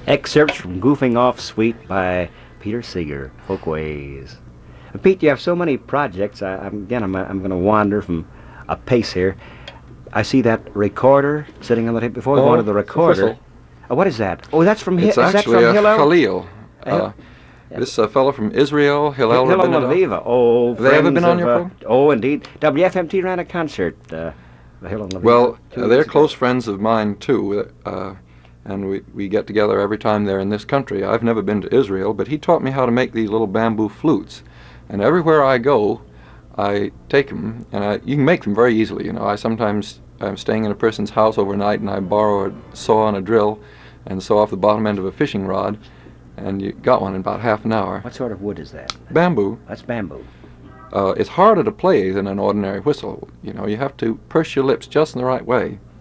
Excerpts from Goofing Off Suite by Peter Seeger, Folkways. Pete, you have so many projects. I'm going to wander from a pace here. I see that recorder sitting on the tape. Before we go to the recorder, what is that? Oh, that's from It's actually is that from a Khalil. This fellow from Israel, Hillel Leviva. Oh, have they ever been on your program? Oh, indeed. WFMT ran a concert. Hillel Leviva. Well, they're close friends of mine too. And we get together every time they're in this country. I've never been to Israel, but he taught me how to make these little bamboo flutes. And everywhere I go, I take them, and you can make them very easily. You know, I'm staying in a person's house overnight, and I borrow a saw and a drill, and saw off the bottom end of a fishing rod, and you got one in about half an hour. What sort of wood is that? Bamboo. That's bamboo. It's harder to play than an ordinary whistle. You know, you have to purse your lips just in the right way.